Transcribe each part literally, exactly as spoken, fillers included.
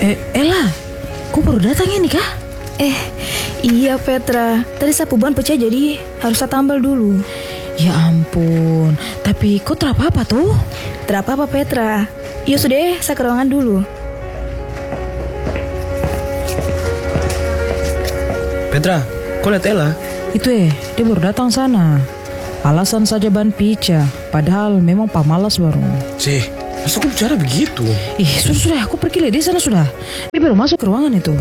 Eh, Ella, kok baru datang ini kah? Eh, iya Petra. Tadi sapu ban pecah jadi harus saya tambal dulu. Ya ampun, tapi kok terapa apa tuh? Terapa apa Petra? Ya sudah, saya ke ruangan dulu. Petra, kok lihat Ella? Itu eh, dia baru datang sana. Alasan saja ban pecah, padahal memang pamalas baru. Sih, masa aku bicara begitu? Ih, sudah, sudah, aku pergi lihat di sana sudah. Dia baru masuk ke ruangan itu.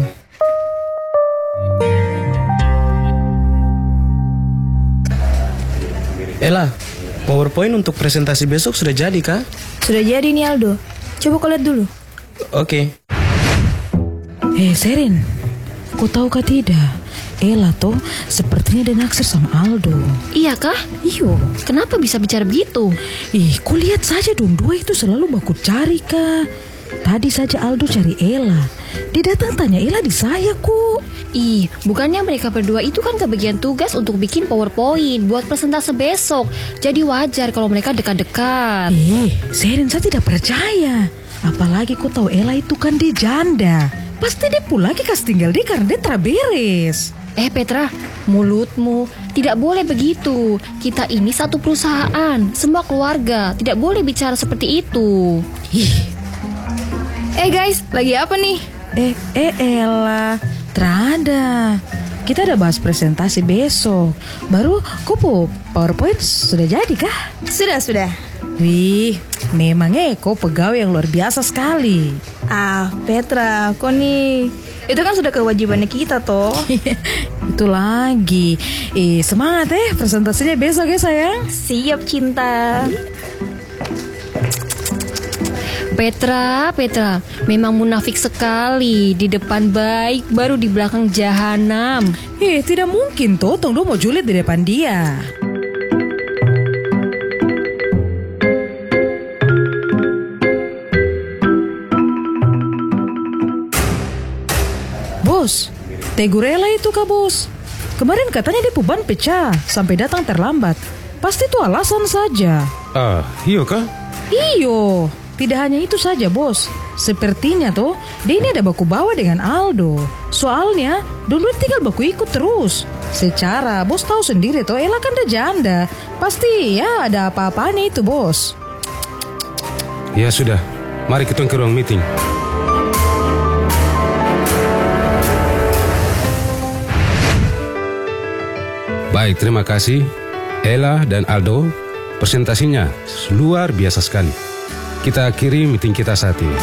Ella, PowerPoint untuk presentasi besok sudah jadi kah? Sudah jadi nih Aldo. Coba kau lihat dulu. Oke. Eh, Sherin, kau tahu kah tidak? Ella tuh sepertinya dia naksir sama Aldo. Iya kah? Iyo. Kenapa bisa bicara begitu? Ih, kau lihat saja dong, dua itu selalu baku cari kah? Tadi saja Aldo cari Ella. Dia datang tanya Ella di saya kok. Ih, bukannya mereka berdua itu kan kebagian tugas untuk bikin PowerPoint buat presentasi besok. Jadi wajar kalau mereka dekat-dekat. Eh, Sherin, saya tidak percaya. Apalagi kau tahu Ella itu kan dia janda. Pasti dia pula lagi kas tinggal dia karena dia terberes. Eh Petra, mulutmu tidak boleh begitu. Kita ini satu perusahaan, semua keluarga. Tidak boleh bicara seperti itu. Ih. Eh guys, lagi apa nih? Eh, eh Ella, terada. Kita ada bahas presentasi besok. Baru kupu PowerPoint sudah jadi kah? Sudah, sudah. Wih, memang eh kau pegawai yang luar biasa sekali. Ah, Petra, kau nih, itu kan sudah kewajibannya kita toh. Itu lagi. Eh, semangat eh presentasinya besok ya sayang. Siap cinta. Petra, Petra, memang munafik sekali. Di depan baik, baru di belakang jahanam. Eh, tidak mungkin toh, Tong Do mau julid di depan dia. Bos, tegur Ella itu kah bos? Kemarin katanya dia ban pecah sampai datang terlambat. Pasti itu alasan saja. Ah, iya kah? Iyo, tidak hanya itu saja bos. Sepertinya tuh dia ini ada baku bawa dengan Aldo. Soalnya dulu tinggal baku ikut terus. Secara bos tahu sendiri tuh Ella kan dia janda. Pasti ya ada apa-apanya itu bos. Ya sudah, mari kita ke ruang meeting. Baik, terima kasih. Ella dan Aldo, presentasinya luar biasa sekali. Kita akhiri meeting kita saat ini.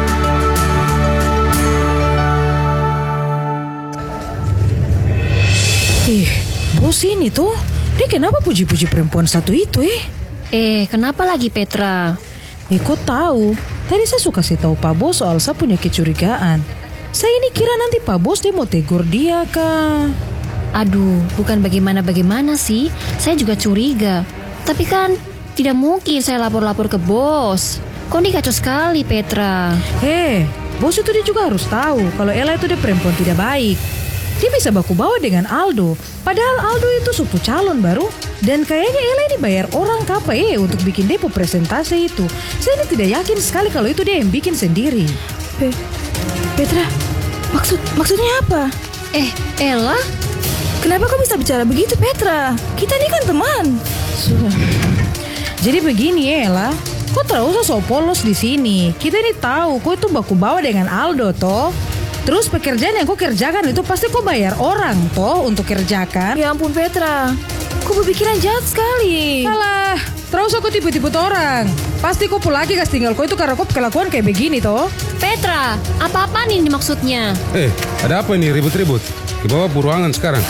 Eh, bos ini tuh, dia kenapa puji-puji perempuan satu itu eh? Eh, kenapa lagi Petra? Eh, kok tahu? Tadi saya suka kasih tahu Pak Bos soal saya punya kecurigaan. Saya ini kira nanti Pak Bos dia mau tegur dia kah? Aduh, bukan bagaimana-bagaimana sih. Saya juga curiga. Tapi kan tidak mungkin saya lapor-lapor ke bos. Kok ini kacau sekali Petra. Hei, bos itu dia juga harus tahu kalau Ella itu dia perempuan tidak baik. Dia bisa baku bawa dengan Aldo. Padahal Aldo itu suatu calon baru. Dan kayaknya Ella ini bayar orang kapa eh untuk bikin depo presentasi itu. Saya ini tidak yakin sekali kalau itu dia yang bikin sendiri. Pe Petra, maksud maksudnya apa? Eh, Ella? Kenapa kau bisa bicara begitu Petra? Kita ini kan teman. Sudah. Jadi begini Ella, kau terlalu usah so polos di sini. Kita ini tahu kau itu baku bawa dengan Aldo toh. Terus pekerjaan yang kau kerjakan itu pasti kau bayar orang toh untuk kerjakan. Ya ampun Petra, kau berpikiran jahat sekali. Alah, terus aku tipu-tipu orang. Pasti kau pula lagi kas tinggal kau itu karena kau kelakuan kayak begini toh. Petra, apa-apa nih maksudnya? Eh, ada apa ini ribut-ribut? Ke bawah ruangan sekarang.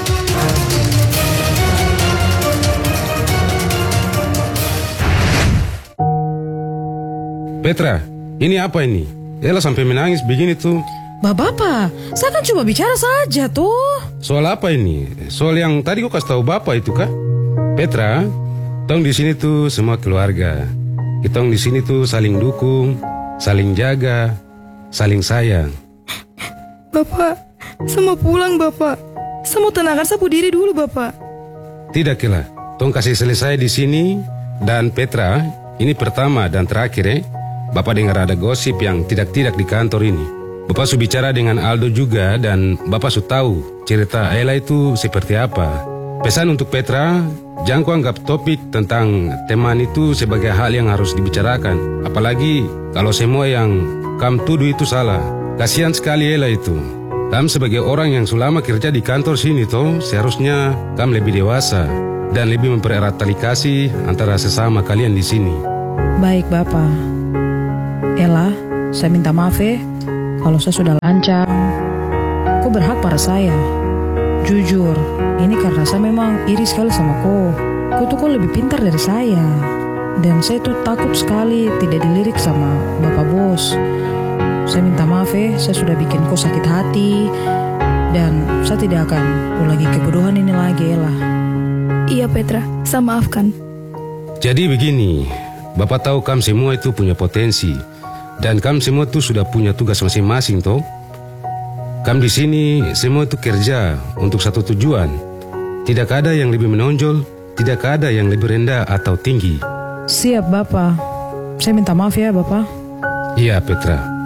Petra, ini apa ini? Ella sampai menangis begini tuh. Bapak, saya kan cuma bicara saja tuh. Soal apa ini? Soal yang tadi kau kasih tahu bapak itu kah? Petra, tong di sini tuh semua keluarga. Kita di sini tuh saling dukung, saling jaga, saling sayang. Bapak, saya mau pulang Bapak. Saya mau tenangkan sapu diri dulu Bapak. Tidak Ella, tong kasih selesai di sini. Dan Petra, ini pertama dan terakhir eh. Bapak dengar ada gosip yang tidak-tidak di kantor ini. Bapak su bicara dengan Aldo juga dan Bapak su tahu cerita Ella itu seperti apa. Pesan untuk Petra, jangan kau anggap topik tentang teman itu sebagai hal yang harus dibicarakan. Apalagi kalau semua yang kam tuduh itu salah. Kasihan sekali Ella itu. Kam sebagai orang yang selama kerja di kantor sini toh, seharusnya kam lebih dewasa dan lebih mempererat tali kasih antara sesama kalian di sini. Baik Bapak. Ella, saya minta maaf ya kalau saya sudah lancang. Kau berhak pada saya. Jujur, ini karena saya memang iri sekali sama kau. Kau tuh kau lebih pintar dari saya. Dan saya tuh takut sekali tidak dilirik sama Bapak Bos. Saya minta maaf ya, saya sudah bikin kau sakit hati. Dan saya tidak akan ulangi kebodohan ini lagi, Ella. Iya Petra, saya maafkan. Jadi begini, Bapak tahu kam semua itu punya potensi. Dan kam semua tuh sudah punya tugas masing-masing toh. Kam di sini semua itu kerja untuk satu tujuan. Tidak ada yang lebih menonjol, tidak ada yang lebih rendah atau tinggi. Siap Bapak. Saya minta maaf ya Bapak. Iya Petra.